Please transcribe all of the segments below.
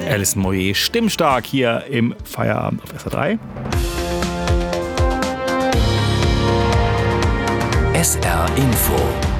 Alison Moyet stimmstark hier im Feierabend auf SR3. SR Info.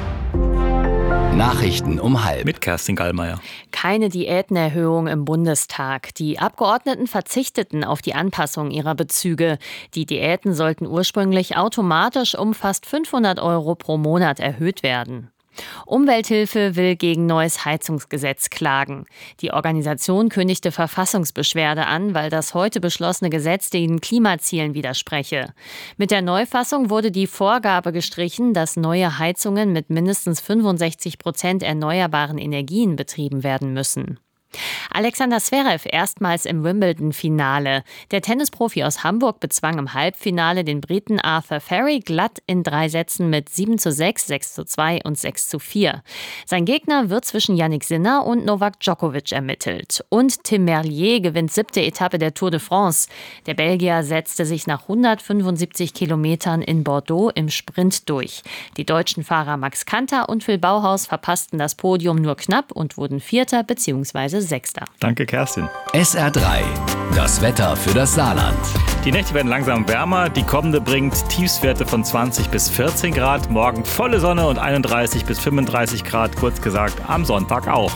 Nachrichten um 12:30. Mit Kerstin Gallmeier. Keine Diätenerhöhung im Bundestag. Die Abgeordneten verzichteten auf die Anpassung ihrer Bezüge. Die Diäten sollten ursprünglich automatisch um fast 500 € pro Monat erhöht werden. Umwelthilfe will gegen neues Heizungsgesetz klagen. Die Organisation kündigte Verfassungsbeschwerde an, weil das heute beschlossene Gesetz den Klimazielen widerspreche. Mit der Neufassung wurde die Vorgabe gestrichen, dass neue Heizungen mit mindestens 65% erneuerbaren Energien betrieben werden müssen. Alexander Zverev erstmals im Wimbledon-Finale. Der Tennisprofi aus Hamburg bezwang im Halbfinale den Briten Arthur Ferry glatt in 3 Sätzen mit 7:6, 6:2 und 6:4. Sein Gegner wird zwischen Jannik Sinner und Novak Djokovic ermittelt. Und Tim Merlier gewinnt 7. Etappe der Tour de France. Der Belgier setzte sich nach 175 Kilometern in Bordeaux im Sprint durch. Die deutschen Fahrer Max Kanter und Phil Bauhaus verpassten das Podium nur knapp und wurden Vierter bzw. Sechster. Danke, Kerstin. SR3. Das Wetter für das Saarland. Die Nächte werden langsam wärmer. Die kommende bringt Tiefstwerte von 20 bis 14 Grad. Morgen volle Sonne und 31 bis 35 Grad. Kurz gesagt, am Sonntag auch.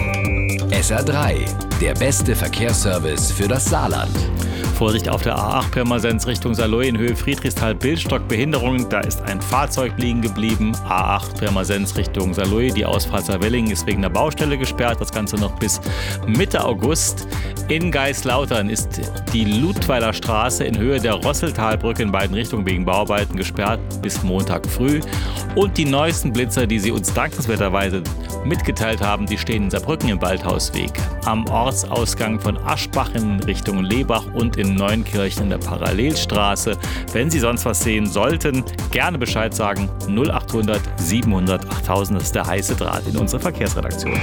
SR3. Der beste Verkehrsservice für das Saarland. Vorsicht auf der A8 Pirmasens Richtung Saarlouis in Höhe Friedrichsthal-Billstock. Behinderung, da ist ein Fahrzeug liegen geblieben. A8 Pirmasens Richtung Saarlouis. Die Ausfahrt Saarwellingen ist wegen der Baustelle gesperrt. Das Ganze noch bis Mitte August. In Geislautern ist die Ludweiler Straße in Höhe der Rosseltalbrücke in beiden Richtungen wegen Bauarbeiten gesperrt bis Montag früh. Und die neuesten Blitzer, die Sie uns dankenswerterweise mitgeteilt haben, die stehen in Saarbrücken im Waldhausweg. Am Ortsausgang von Aschbach in Richtung Lebach und in Neunkirchen in der Parallelstraße. Wenn Sie sonst was sehen sollten, gerne Bescheid sagen. 0800 700 8000, das ist der heiße Draht in unserer Verkehrsredaktion.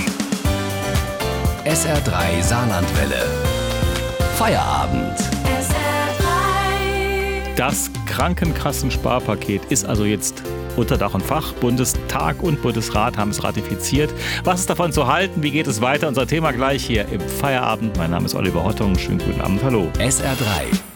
SR3 Saarlandwelle. Feierabend. Das Krankenkassensparpaket ist also jetzt unter Dach und Fach. Bundestag und Bundesrat haben es ratifiziert. Was ist davon zu halten? Wie geht es weiter? Unser Thema gleich hier im Feierabend. Mein Name ist Oliver Hottung. Schönen guten Abend. Hallo. SR3.